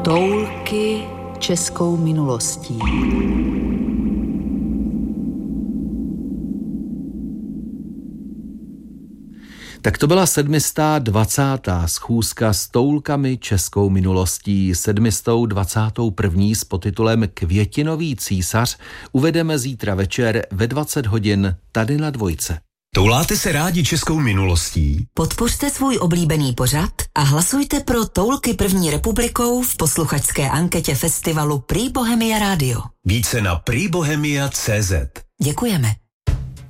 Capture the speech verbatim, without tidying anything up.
Toulky českou minulostí. Tak to byla sedmistá dvacátá schůzka s toulkami českou minulostí. Sedmistou dvacátou první s podtitulem Květinový císař uvedeme zítra večer ve dvacet hodin tady na Dvojce. Touláte se rádi českou minulostí? Podpořte svůj oblíbený pořad a hlasujte pro Toulky první republikou v posluchačské anketě festivalu Prý Bohemia Radio. Více na prý bohemia tečka cé zet. Děkujeme.